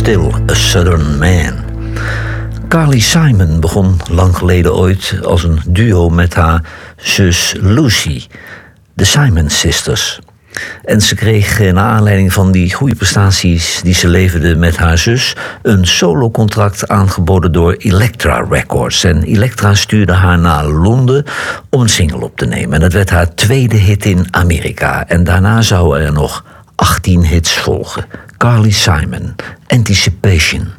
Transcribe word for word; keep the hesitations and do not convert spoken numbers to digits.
Still a Southern Man. Carly Simon begon lang geleden ooit als een duo met haar zus Lucy, de Simon Sisters. En ze kreeg naar aanleiding van die goede prestaties die ze leverde met haar zus een solocontract aangeboden door Elektra Records. En Elektra stuurde haar naar Londen om een single op te nemen. En dat werd haar tweede hit in Amerika. En daarna zouden er nog achttien hits volgen. Carly Simon, Anticipation.